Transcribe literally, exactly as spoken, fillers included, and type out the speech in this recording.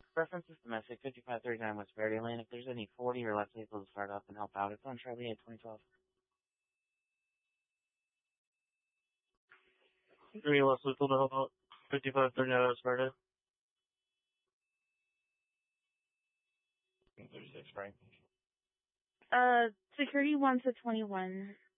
Reference is domestic, fifty-five thirty-nine West Verde Lane. If there's any forty or less vehicles to start up and help out, it's on Charlie eight twenty twelve. Any less vehicle to help out? fifty-five thirty-nine West Verde. thirty-six, right? Uh, security wants a twenty-one.